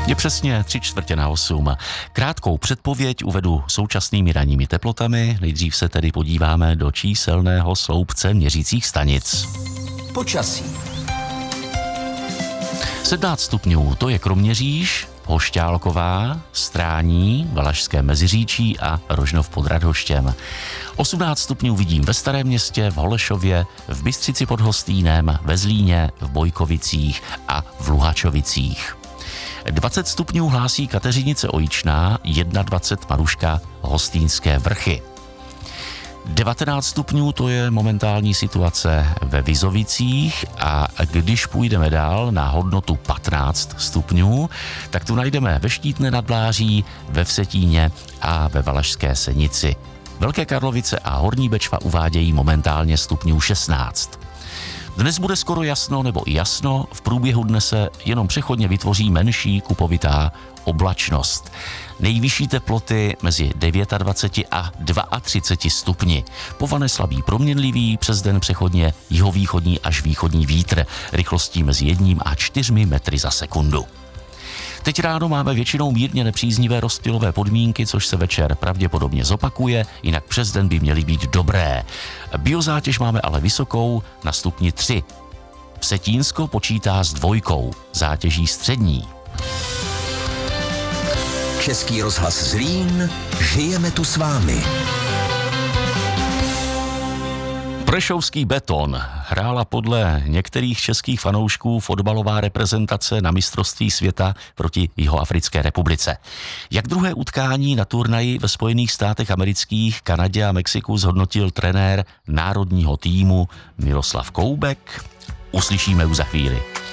Je přesně 7:45. Krátkou předpověď uvedu současnými ranními teplotami. Nejdřív se tedy podíváme do číselného sloupce měřících stanic. Počasí. 17 stupňů, to je Kroměříž, Hošťálková, Strání, Valašské Meziříčí a Rožnov pod Radhoštěm. 18 stupňů vidím ve Starém Městě, v Holešově, v Bystřici pod Hostýnem, ve Zlíně, v Bojkovicích a v Luhačovicích. 20 stupňů hlásí Kateřinice Ojičná, 21 Maruška, Hostýnské Vrchy. 19 stupňů to je momentální situace ve Vizovicích a když půjdeme dál na hodnotu 15 stupňů, tak tu najdeme ve Štítné nad Bláří, ve Vsetíně a ve Valašské Senici. Velké Karlovice a Horní Bečva uvádějí momentálně stupňů 16. Dnes bude skoro jasno nebo i jasno, v průběhu dne se jenom přechodně vytvoří menší kupovitá oblačnost. Nejvyšší teploty mezi 29 a 32 stupni. Povane slabý proměnlivý, přes den přechodně jihovýchodní až východní vítr, rychlostí mezi 1 a 4 metry za sekundu. Teď ráno máme většinou mírně nepříznivé rozptylové podmínky, což se večer pravděpodobně zopakuje, jinak přes den by měly být dobré. Biozátěž máme ale vysokou na stupni 3. Vsetínsko počítá s 2, zátěží střední. Český rozhlas Zlín, žijeme tu s vámi. Prešovský Beton hrála podle některých českých fanoušků fotbalová reprezentace na mistrovství světa proti Jihoafrické republice. Jak druhé utkání na turnaji ve Spojených státech amerických, Kanadě a Mexiku zhodnotil trenér národního týmu Miroslav Koubek? Uslyšíme už za chvíli.